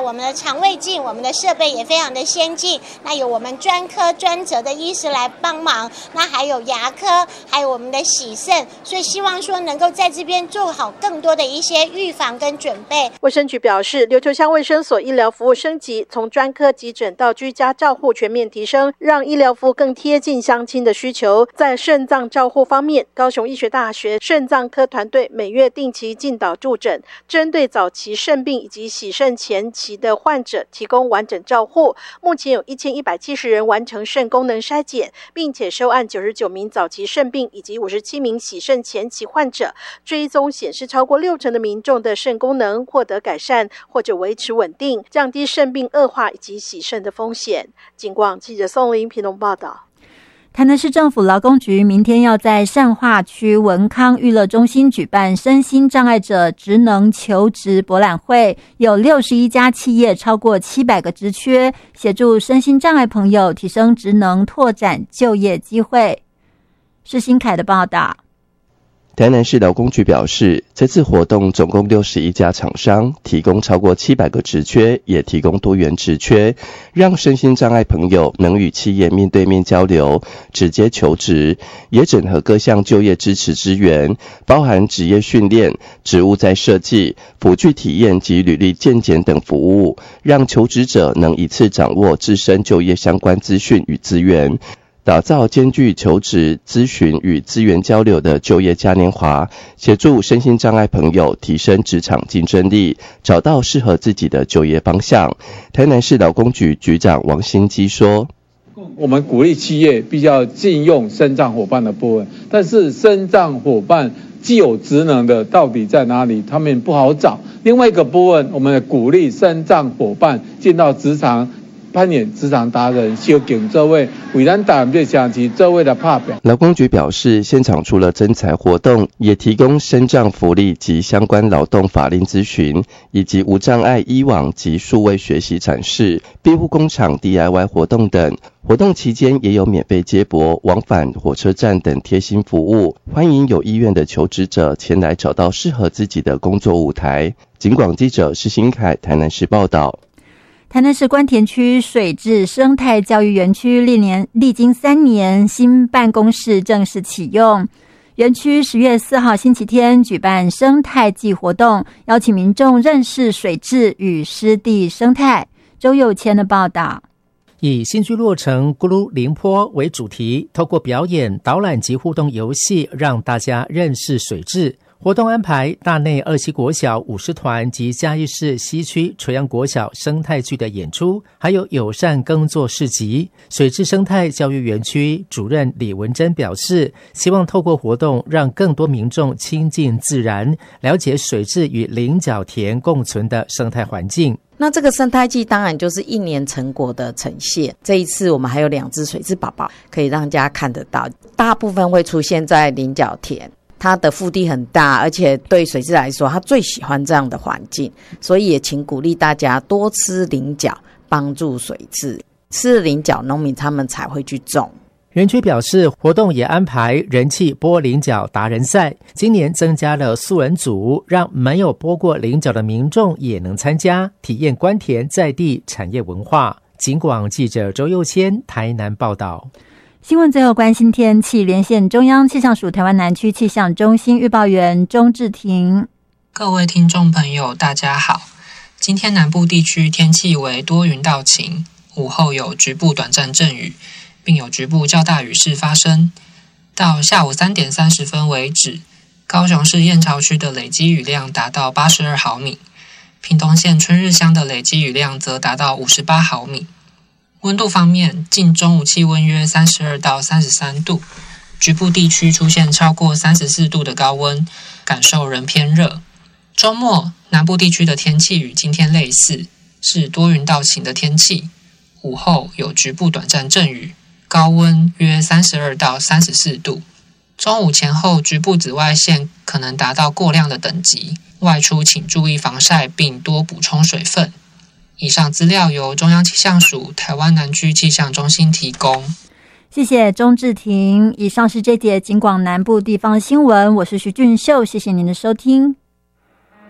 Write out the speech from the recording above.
我们的肠胃镜，我们的设备也非常的先进，那有我们专科专责的医师来帮忙，那还有牙科，还有我们的洗肾，所以希望说能够在这边做好更多的一些预防跟准备。 卫生局表示，琉球乡卫生所医疗服务升级，从专科急诊到居家照护全面提升，让医疗服务更贴近乡亲的需求。在肾脏照护方面，高雄医学大学肾脏科团队每月定期进岛驻诊，针对早期肾病以及洗肾前期的患者提供完整照护。目前有1170人完成肾功能筛检，并且收案99名早期肾病以及57名洗肾前期患者，追踪显示超过60%的民众的肾功能获得改善或者维持稳定，降低肾病恶化以及洗肾的风险。警广记者宋林屏东报道。 台南市政府劳工局明天要在善化区文康娱乐中心举办身心障碍者职能求职博览会，有61家企业超过700个职缺，协助身心障碍朋友提升职能，拓展就业机会。施新凯的报道。 台南市劳工局表示，这次活动总共61家厂商，提供超过700个职缺，也提供多元职缺，让身心障碍朋友能与企业面对面交流，直接求职，也整合各项就业支持资源，包含职业训练、职务再设计、辅具体验及履历健检等服务，让求职者能一次掌握自身就业相关资讯与资源，打造兼具求职、咨询与资源交流的就业嘉年华，协助身心障碍朋友提升职场竞争力，找到适合自己的就业方向。台南市劳工局局长王新基说， 我们鼓励企业必须要禁用身障伙伴的部分，但是身障伙伴既有职能的到底在哪里，他们不好找。另外一个部分，我们鼓励身障伙伴进到职场，扮演职场达人，修警这位为咱达人对象及这位的拍表。 劳工局表示，现场除了征才活动，也提供身障福利及相关劳动法令咨询，以及无障碍医网及数位学习展示、庇护工厂 DIY 活动等。活动期间也有免费接驳、往返火车站等贴心服务，欢迎有意愿的求职者前来找到适合自己的工作舞台。警广记者施新凯台南市报道。 台南市关田区水质生态教育园区历经3年，新办公室正式启用。园区10月4号星期天举办生态季活动，邀请民众认识水质与湿地生态。周佑谦的报道。 以新居落成咕噜凌波为主题，透过表演、导览及互动游戏，让大家认识水质。活动安排大内二期国小舞狮团及嘉义市西区垂杨国小生态剧的演出，还有友善耕作市集。水质生态教育园区主任李文珍表示，希望透过活动让更多民众亲近自然，了解水质与菱角田共存的生态环境。 那这个生态季当然就是1年成果的呈现，这一次我们还有2只水质宝宝可以让大家看得到，大部分会出现在菱角田，它的腹地很大，而且对水质来说它最喜欢这样的环境，所以也请鼓励大家多吃菱角，帮助水质，吃了菱角农民他们才会去种。 园区表示，活动也安排人气剥菱角达人赛，今年增加了素人组，让没有剥过菱角的民众也能参加，体验关田在地产业文化。警广记者周佑谦台南报道。 新闻最后关心天气，连线中央气象署台湾南区气象中心预报员钟志婷。 各位听众朋友大家好，今天南部地区天气为多云到晴，午后有局部短暂阵雨，并有局部较大雨势发生。到下午3点30分为止，高雄市燕巢区的累积雨量达到82毫米，屏东县春日乡的累积雨量则达到58毫米。温度方面，近中午气温约32到33度，局部地区出现超过34度的高温，感受仍偏热。周末南部地区的天气与今天类似，是多云到晴的天气，午后有局部短暂阵雨，高温约32到34度。中午前后局部紫外线可能达到过量的等级，外出请注意防晒并多补充水分。以上资料由中央气象署台湾南区气象中心提供。 谢谢钟志婷。以上是这节警广南部地方新闻，我是徐俊秀，谢谢您的收听。